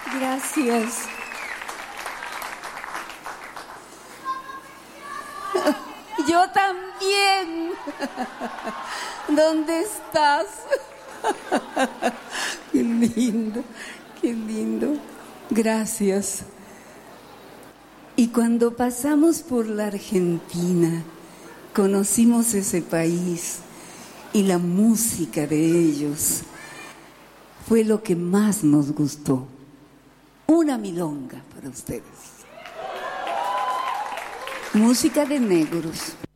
Gracias. Yo también. ¿Dónde estás? Qué lindo, qué lindo. Gracias. Y cuando pasamos por la Argentina, conocimos ese país y la música de ellos fue lo que más nos gustó. Una milonga para ustedes. Música de negros.